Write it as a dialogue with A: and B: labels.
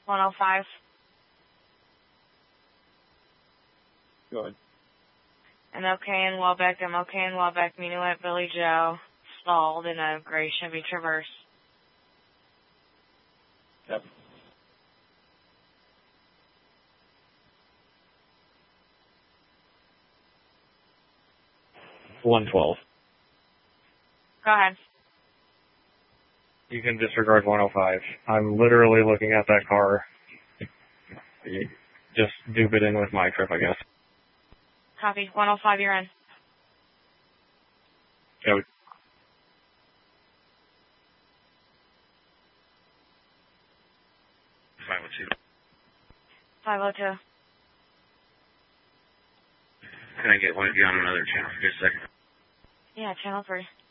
A: 105.
B: Go ahead.
A: I'm okay in Welbeck. I'm okay in Welbeck. Meeting with Billy Joe. Stalled in a gray Chevy Traverse.
B: Yep. $112.
A: Go ahead.
B: You can disregard 105. I'm literally looking at that car. Just dupe it in with my trip, I guess.
A: Copy. 105, you're in.
B: Yeah. 502.
A: 502.
B: Can I get one of you on another channel for just a second?
A: Yeah, channel 3.